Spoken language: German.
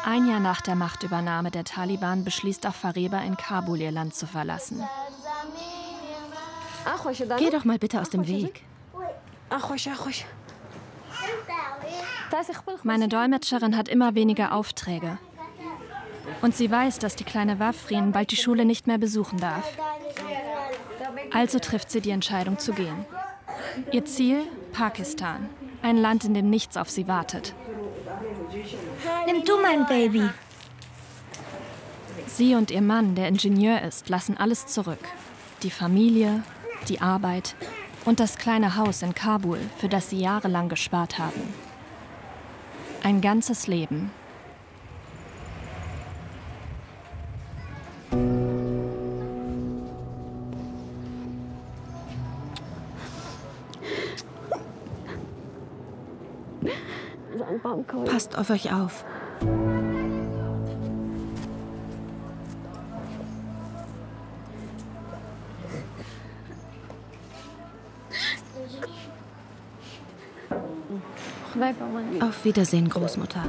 Ein Jahr nach der Machtübernahme der Taliban beschließt auch Fareba in Kabul ihr Land zu verlassen. Geh doch mal bitte aus dem Weg. Meine Dolmetscherin hat immer weniger Aufträge. Und sie weiß, dass die kleine Wafrin bald die Schule nicht mehr besuchen darf. Also trifft sie die Entscheidung zu gehen. Ihr Ziel? Pakistan. Ein Land, in dem nichts auf sie wartet. Nimm du mein Baby. Sie und ihr Mann, der Ingenieur ist, lassen alles zurück. Die Familie, die Arbeit und das kleine Haus in Kabul, für das sie jahrelang gespart haben. Ein ganzes Leben. Passt auf euch auf. Auf Wiedersehen, Großmutter.